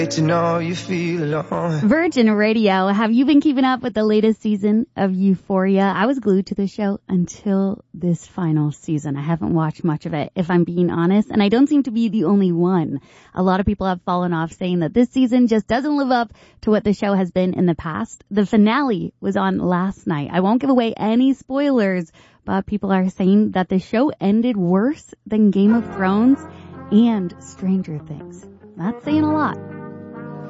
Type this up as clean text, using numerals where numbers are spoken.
To know you feel alone. Virgin Radio, have you been keeping up with the latest season of Euphoria? I was glued to the show until this final season. I haven't watched much of it, if I'm being honest, and I don't seem to be the only one. A lot of people have fallen off saying that this season just doesn't live up to what the show has been in the past. The finale was on last night. I won't give away any spoilers, but people are saying that the show ended worse than Game of Thrones and Stranger Things. That's saying a lot.